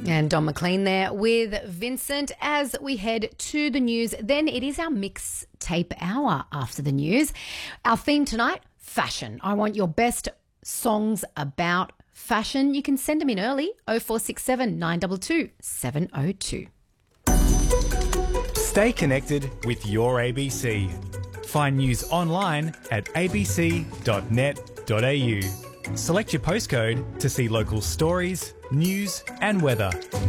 And Don McLean there with Vincent as we head to the news. Then it is our mixtape hour after the news. Our theme tonight, fashion. I want your best songs about fashion. You can send them in early, 0467 922 702. Stay connected with your ABC. Find news online at abc.net.au. Select your postcode to see local stories, news and weather.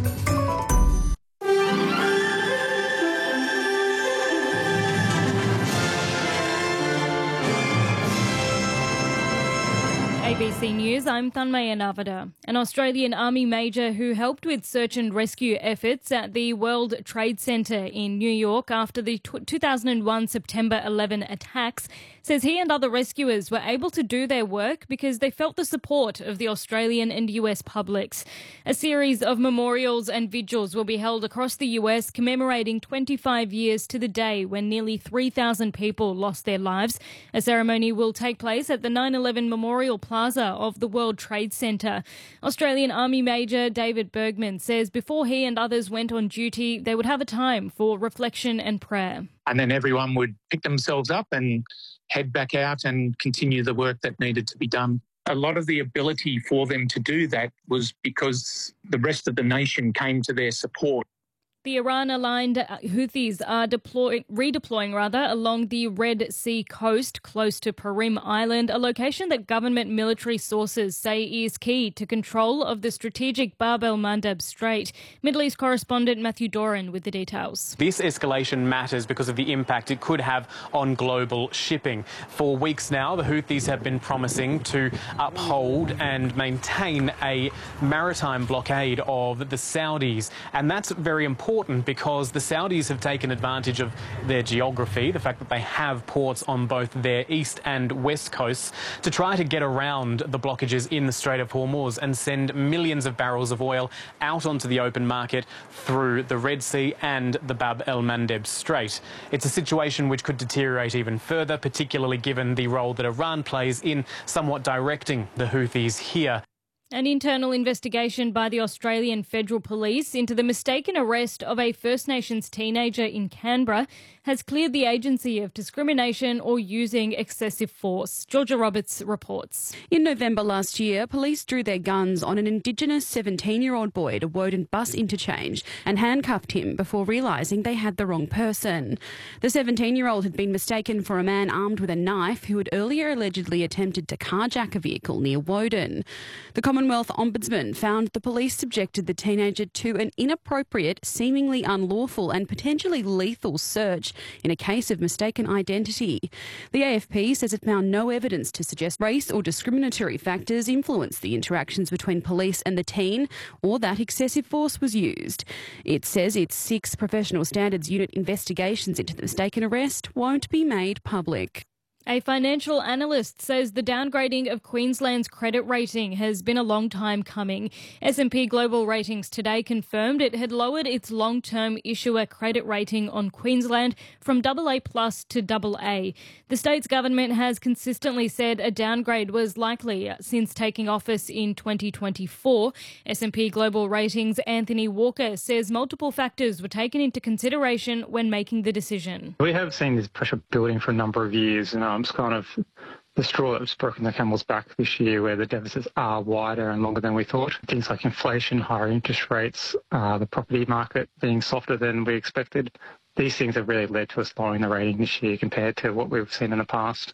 ABC News, I'm Thanmaya Navada. An Australian Army major who helped with search and rescue efforts at the World Trade Center in New York after the 2001 September 11 attacks says he and other rescuers were able to do their work because they felt the support of the Australian and US publics. A series of memorials and vigils will be held across the US commemorating 25 years to the day when nearly 3,000 people lost their lives. A ceremony will take place at the 9/11 Memorial Plaza of the World Trade Center. Australian Army Major David Bergman says before he and others went on duty, they would have a time for reflection and prayer. And then everyone would pick themselves up and head back out and continue the work that needed to be done. A lot of the ability for them to do that was because the rest of the nation came to their support. The Iran-aligned Houthis are redeploying along the Red Sea coast close to Perim Island, a location that government military sources say is key to control of the strategic Bab el-Mandeb Strait. Middle East correspondent Matthew Doran with the details. This escalation matters because of the impact it could have on global shipping. For weeks now, the Houthis have been promising to uphold and maintain a maritime blockade of the Saudis, and that's very important because the Saudis have taken advantage of their geography, the fact that they have ports on both their east and west coasts, to try to get around the blockages in the Strait of Hormuz and send millions of barrels of oil out onto the open market through the Red Sea and the Bab el-Mandeb Strait. It's a situation which could deteriorate even further, particularly given the role that Iran plays in somewhat directing the Houthis here. An internal investigation by the Australian Federal Police into the mistaken arrest of a First Nations teenager in Canberra has cleared the agency of discrimination or using excessive force. Georgia Roberts reports. In November last year, police drew their guns on an Indigenous 17-year-old boy at a Woden bus interchange and handcuffed him before realising they had the wrong person. The 17-year-old had been mistaken for a man armed with a knife who had earlier allegedly attempted to carjack a vehicle near Woden. The Commonwealth Ombudsman found the police subjected the teenager to an inappropriate, seemingly unlawful and potentially lethal search in a case of mistaken identity. The AFP says it found no evidence to suggest race or discriminatory factors influenced the interactions between police and the teen or that excessive force was used. It says its 6 Professional Standards Unit investigations into the mistaken arrest won't be made public. A financial analyst says the downgrading of Queensland's credit rating has been a long time coming. S&P Global Ratings today confirmed it had lowered its long-term issuer credit rating on Queensland from AA+ to AA. The state's government has consistently said a downgrade was likely since taking office in 2024. S&P Global Ratings' Anthony Walker says multiple factors were taken into consideration when making the decision. We have seen this pressure building for a number of years, and it's kind of the straw that's broken the camel's back this year, where the deficits are wider and longer than we thought. Things like inflation, higher interest rates, the property market being softer than we expected. These things have really led to us lowering the rating this year compared to what we've seen in the past.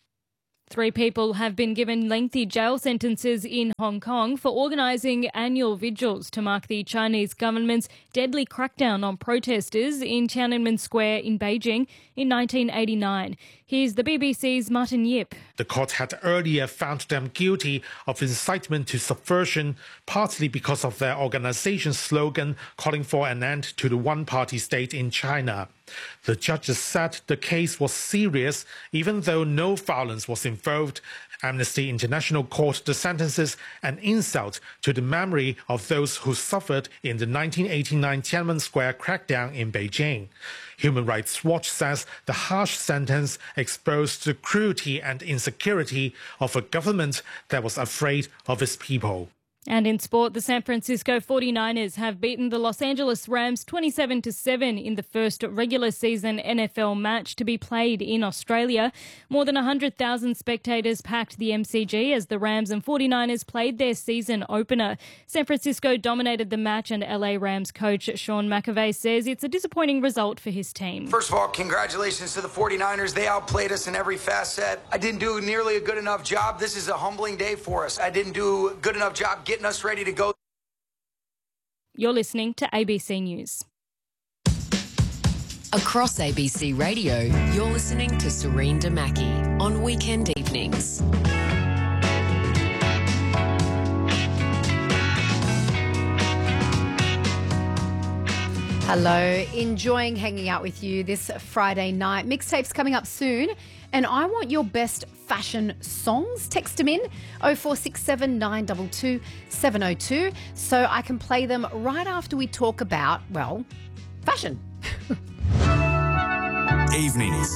3 people have been given lengthy jail sentences in Hong Kong for organising annual vigils to mark the Chinese government's deadly crackdown on protesters in Tiananmen Square in Beijing in 1989. Here's the BBC's Martin Yip. The court had earlier found them guilty of incitement to subversion, partly because of their organization's slogan calling for an end to the one-party state in China. The judges said the case was serious, even though no violence was involved. Amnesty International called the sentences an insult to the memory of those who suffered in the 1989 Tiananmen Square crackdown in Beijing. Human Rights Watch says the harsh sentence exposed the cruelty and insecurity of a government that was afraid of its people. And in sport, the San Francisco 49ers have beaten the Los Angeles Rams 27-7 in the first regular season NFL match to be played in Australia. More than 100,000 spectators packed the MCG as the Rams and 49ers played their season opener. San Francisco dominated the match, and LA Rams coach Sean McAvey says it's a disappointing result for his team. First of all, congratulations to the 49ers. They outplayed us in every facet. I didn't do nearly a good enough job. This is a humbling day for us. I didn't do a good enough job getting us ready to go. You're listening to ABC News. Across ABC Radio, you're listening to Serene Damaki on weekend evenings. Hello, enjoying hanging out with you this Friday night. Mixtapes coming up soon, and I want your best fashion songs. Text them in 0467 922 702 so I can play them right after we talk about, well, fashion. Evenings.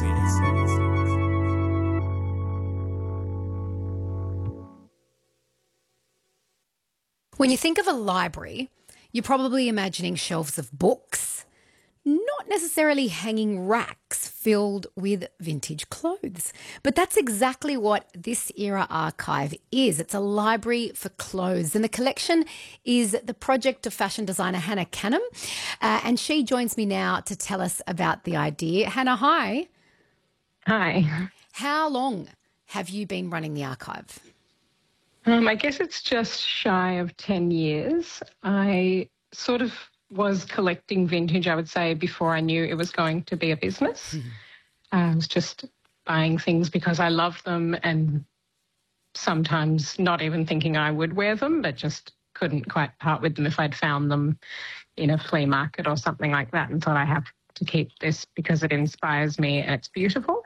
When you think of a library, you're probably imagining shelves of books, not necessarily hanging racks filled with vintage clothes. But that's exactly what this era archive is. It's a library for clothes. And the collection is the project of fashion designer Hannah Canham. And she joins me now to tell us about the idea. Hannah, hi. Hi. How long have you been running the archive? I guess it's just shy of 10 years. I sort of was collecting vintage, I would say, before I knew it was going to be a business. Mm-hmm. I was just buying things because I loved them and sometimes not even thinking I would wear them, but just couldn't quite part with them if I'd found them in a flea market or something like that and thought I have to keep this because it inspires me and it's beautiful.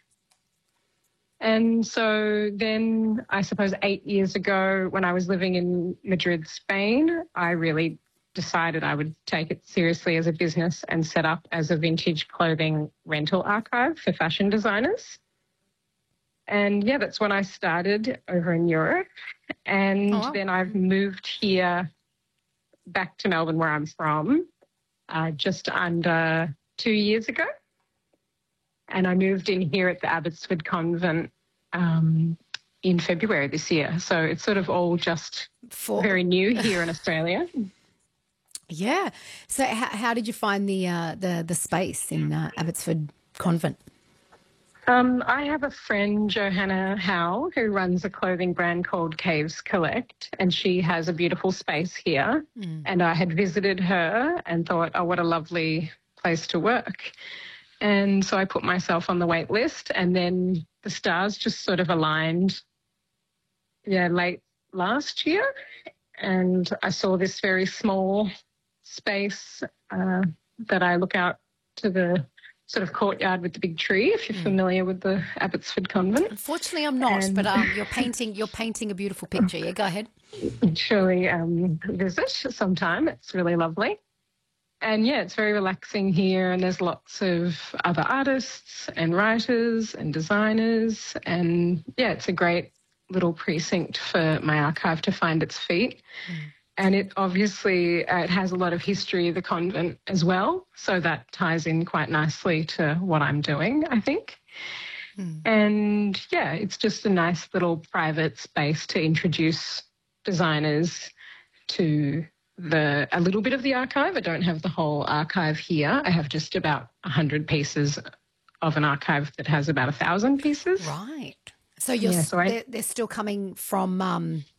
And so then I suppose 8 years ago when I was living in Madrid, Spain, I really decided I would take it seriously as a business and set up as a vintage clothing rental archive for fashion designers. And yeah, that's when I started over in Europe. And then I've moved here back to Melbourne where I'm from just under 2 years ago. And I moved in here at the Abbotsford Convent in February this year. So it's sort of all just very new here in Australia. Yeah. So how did you find the space in Abbotsford Convent? I have a friend, Johanna Howe, who runs a clothing brand called Caves Collect, and she has a beautiful space here. And I had visited her and thought, oh, what a lovely place to work. And so I put myself on the wait list, and then the stars just sort of aligned, late last year. And I saw this very small space that I look out to the sort of courtyard with the big tree, if you're familiar with the Abbotsford Convent. Unfortunately, I'm not, but you're painting a beautiful picture. Yeah, go ahead. Surely visit sometime. It's really lovely. And yeah, it's very relaxing here, and there's lots of other artists and writers and designers, and yeah, it's a great little precinct for my archive to find its feet. And it obviously it has a lot of history, the convent as well, so that ties in quite nicely to what I'm doing, I think. And yeah, it's just a nice little private space to introduce designers to a little bit of the archive. I don't have the whole archive here. I have just about 100 pieces of an archive that has about 1,000 pieces. Right. So they're still coming from